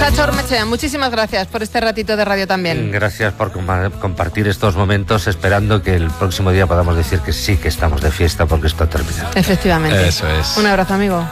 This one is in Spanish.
Chacho Ormechea, muchísimas gracias por este ratito de radio también. Gracias por compartir estos momentos, esperando que el próximo día podamos decir que sí que estamos de fiesta porque esto ha terminado. Efectivamente. Eso es. Un abrazo, amigo.